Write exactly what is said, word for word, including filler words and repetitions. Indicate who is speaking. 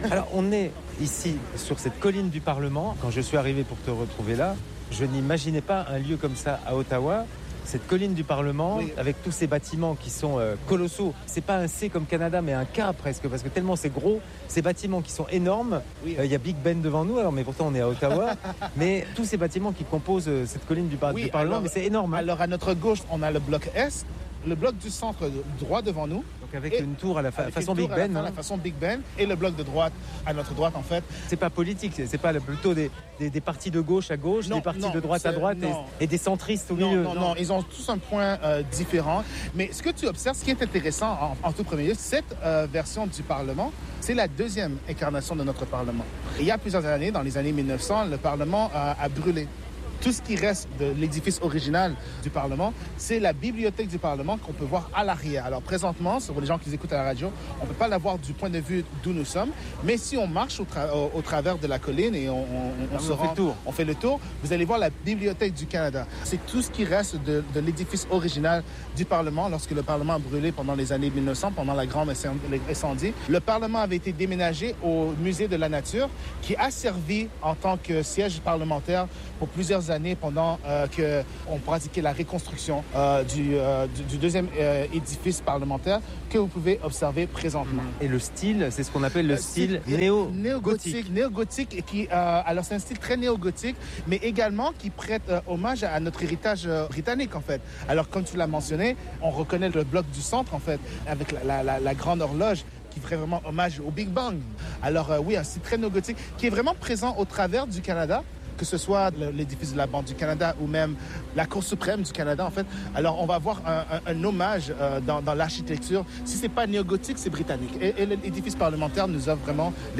Speaker 1: Alors, on est ici, sur cette colline du Parlement. Quand je suis arrivé pour te retrouver là, je n'imaginais pas un lieu comme ça à Ottawa. Cette colline du Parlement, oui, avec tous ces bâtiments qui sont euh, colossaux. C'est pas un C comme Canada, mais un K presque, parce que tellement c'est gros. Ces bâtiments qui sont énormes. Il oui. euh, y a Big Ben devant nous, alors, mais pourtant on est à Ottawa. Mais tous ces bâtiments qui composent euh, cette colline du, par- oui, du Parlement, alors, mais c'est énorme. Hein.
Speaker 2: Alors à notre gauche, on a le bloc S, le bloc du centre droit devant nous.
Speaker 1: Donc avec une tour à la fa- façon Big Ben.
Speaker 2: À la, hein. la façon Big Ben et le bloc de droite à notre droite en fait.
Speaker 1: C'est pas politique, c'est, c'est pas plutôt des, des, des partis de gauche à gauche, non, des partis non, de droite à droite et, et des centristes au
Speaker 2: non,
Speaker 1: milieu.
Speaker 2: Non, non, non, ils ont tous un point euh, différent. Mais ce que tu observes, ce qui est intéressant en, en tout premier lieu, cette euh, version du Parlement, c'est la deuxième incarnation de notre Parlement. Et il y a plusieurs années, dans les années mille neuf cents, le Parlement a, a brûlé. Tout ce qui reste de l'édifice original du Parlement, c'est la bibliothèque du Parlement qu'on peut voir à l'arrière. Alors présentement, pour les gens qui écoutent à la radio, on ne peut pas la voir du point de vue d'où nous sommes, mais si on marche au, tra- au, au travers de la colline et on, on, on,
Speaker 1: ah,
Speaker 2: se
Speaker 1: on,
Speaker 2: rend,
Speaker 1: fait le tour.
Speaker 2: on fait le tour, vous allez voir la bibliothèque du Canada. C'est tout ce qui reste de, de l'édifice original du Parlement lorsque le Parlement a brûlé pendant les années mille neuf cents, pendant la grande incendie. Le Parlement avait été déménagé au musée de la nature qui a servi en tant que siège parlementaire pour plusieurs années pendant euh, qu'on pratiquait la reconstruction euh, du, euh, du, du deuxième euh, édifice parlementaire que vous pouvez observer présentement.
Speaker 1: Et le style, c'est ce qu'on appelle le, le style, style néo-gothique.
Speaker 2: Néo-gothique, et qui, euh, alors c'est un style très néo-gothique, mais également qui prête euh, hommage à notre héritage euh, britannique en fait. Alors comme tu l'as mentionné, on reconnaît le bloc du centre en fait, avec la, la, la, la grande horloge qui ferait vraiment hommage au Big Bang. Alors euh, oui, un style très néo-gothique qui est vraiment présent au travers du Canada, que ce soit l'édifice de la Banque du Canada ou même la Cour suprême du Canada, en fait. Alors, on va voir un, un, un hommage euh, dans, dans l'architecture. Si ce n'est pas néo-gothique, c'est britannique. Et, et l'édifice parlementaire nous offre vraiment